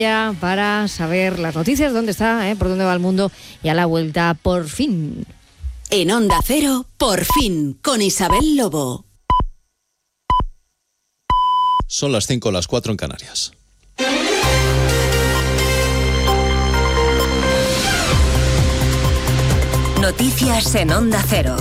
Ya para saber las noticias, dónde está, por dónde va el mundo y a la vuelta, por fin. En Onda Cero, por fin, con Isabel Lobo. Son las 5, las 4 en Canarias. Noticias en Onda Cero.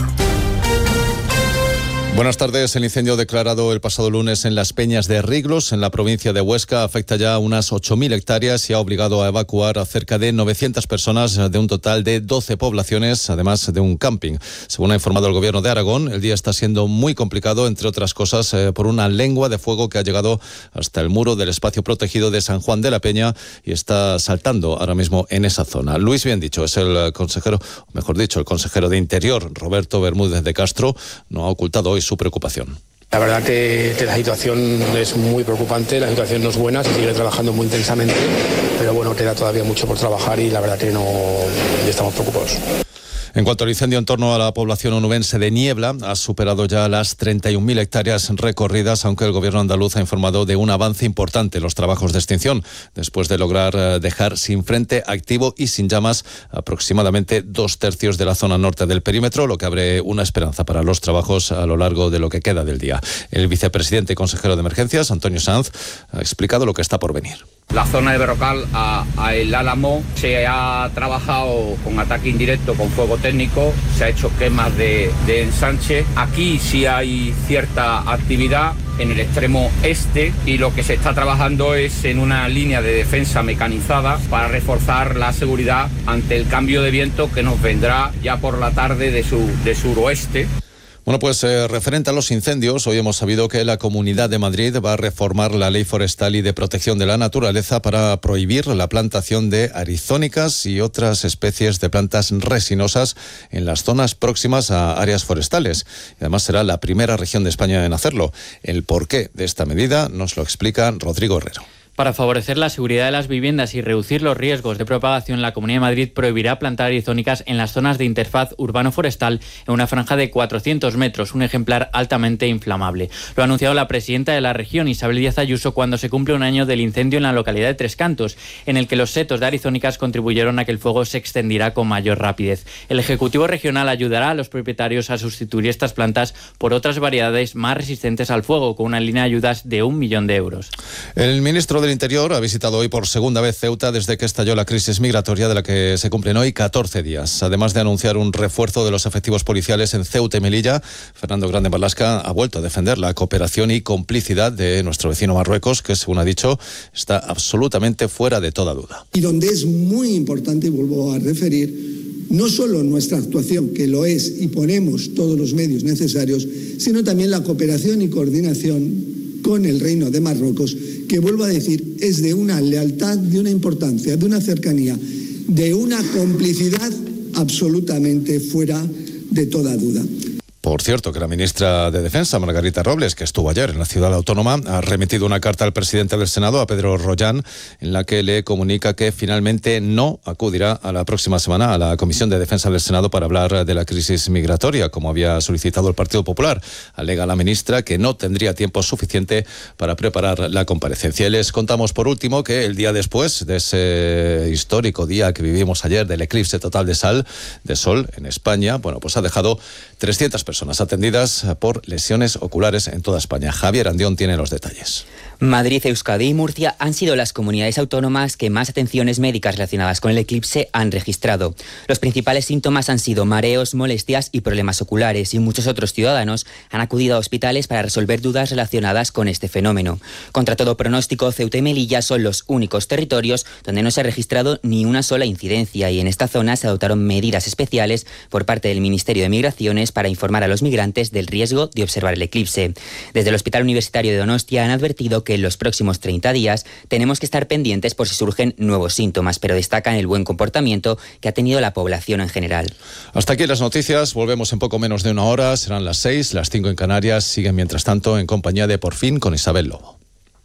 Buenas tardes. El incendio declarado el pasado lunes en Las Peñas de Riglos, en la provincia de Huesca, afecta ya a unas 8.000 hectáreas y ha obligado a evacuar a cerca de 900 personas de un total de 12 poblaciones, además de un camping. Según ha informado el Gobierno de Aragón, el día está siendo muy complicado, entre otras cosas, por una lengua de fuego que ha llegado hasta el muro del espacio protegido de San Juan de la Peña y está saltando ahora mismo en esa zona. Luis Biendicho es el consejero, mejor dicho, el consejero de Interior, Roberto Bermúdez de Castro, no ha ocultado hoy su preocupación. La verdad que la situación es muy preocupante, la situación no es buena, se sigue trabajando muy intensamente, pero bueno, queda todavía mucho por trabajar y la verdad que no estamos preocupados. En cuanto al incendio en torno a la población onubense de Niebla, ha superado ya las 31.000 hectáreas recorridas, aunque el Gobierno andaluz ha informado de un avance importante en los trabajos de extinción, después de lograr dejar sin frente activo y sin llamas aproximadamente 2/3 de la zona norte del perímetro, lo que abre una esperanza para los trabajos a lo largo de lo que queda del día. El vicepresidente y consejero de Emergencias, Antonio Sanz, ha explicado lo que está por venir. La zona de Berrocal a El Álamo se ha trabajado con ataque indirecto, con fuego técnico, se ha hecho quemas de ensanche. Aquí sí hay cierta actividad en el extremo este y lo que se está trabajando es en una línea de defensa mecanizada para reforzar la seguridad ante el cambio de viento que nos vendrá ya por la tarde de suroeste. Bueno, pues referente a los incendios, hoy hemos sabido que la Comunidad de Madrid va a reformar la Ley Forestal y de Protección de la Naturaleza para prohibir la plantación de arizónicas y otras especies de plantas resinosas en las zonas próximas a áreas forestales. Y además será la primera región de España en hacerlo. El porqué de esta medida nos lo explica Rodrigo Herrero. Para favorecer la seguridad de las viviendas y reducir los riesgos de propagación, la Comunidad de Madrid prohibirá plantar arizónicas en las zonas de interfaz urbano-forestal en una franja de 400 metros, un ejemplar altamente inflamable. Lo ha anunciado la presidenta de la región, Isabel Díaz Ayuso, cuando se cumple un año del incendio en la localidad de Tres Cantos, en el que los setos de arizónicas contribuyeron a que el fuego se extendiera con mayor rapidez. El Ejecutivo Regional ayudará a los propietarios a sustituir estas plantas por otras variedades más resistentes al fuego, con una línea de ayudas de 1 millón de euros. El ministro del Interior ha visitado hoy por segunda vez Ceuta desde que estalló la crisis migratoria, de la que se cumplen hoy 14 días. Además de anunciar un refuerzo de los efectivos policiales en Ceuta y Melilla, Fernando Grande Marlaska ha vuelto a defender la cooperación y complicidad de nuestro vecino Marruecos, que, según ha dicho, está absolutamente fuera de toda duda. Y donde es muy importante, y vuelvo a referir, no solo nuestra actuación, que lo es y ponemos todos los medios necesarios, sino también la cooperación y coordinación con el Reino de Marruecos, que, vuelvo a decir, es de una lealtad, de una importancia, de una cercanía, de una complicidad absolutamente fuera de toda duda. Por cierto, que la ministra de Defensa, Margarita Robles, que estuvo ayer en la ciudad autónoma, ha remitido una carta al presidente del Senado, a Pedro Rollán, en la que le comunica que finalmente no acudirá a la próxima semana a la Comisión de Defensa del Senado para hablar de la crisis migratoria, como había solicitado el Partido Popular. Alega la ministra que no tendría tiempo suficiente para preparar la comparecencia. Y les contamos, por último, que el día después de ese histórico día que vivimos ayer del eclipse total de sol en España, bueno, pues ha dejado 300 personas atendidas por lesiones oculares en toda España. Javier Andión tiene los detalles. Madrid, Euskadi y Murcia han sido las comunidades autónomas que más atenciones médicas relacionadas con el eclipse han registrado. Los principales síntomas han sido mareos, molestias y problemas oculares, y muchos otros ciudadanos han acudido a hospitales para resolver dudas relacionadas con este fenómeno. Contra todo pronóstico, Ceuta y Melilla son los únicos territorios donde no se ha registrado ni una sola incidencia, y en esta zona se adoptaron medidas especiales por parte del Ministerio de Migraciones para informar a los migrantes del riesgo de observar el eclipse. Desde el Hospital Universitario de Donostia han advertido que en los próximos 30 días tenemos que estar pendientes por si surgen nuevos síntomas, pero destacan el buen comportamiento que ha tenido la población en general. Hasta aquí las noticias, volvemos en poco menos de una hora, serán las 6, las 5 en Canarias. Siguen mientras tanto en compañía de Por Fin con Isabel Lobo.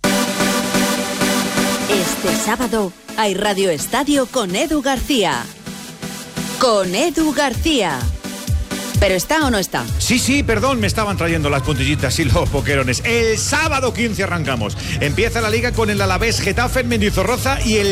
Este sábado hay Radio Estadio con Edu García. Con Edu García. ¿Pero está o no está? Sí, perdón, me estaban trayendo las puntillitas y los boquerones. El sábado 15 arrancamos. Empieza la Liga con el Alavés Getafe en Mendizorroza y el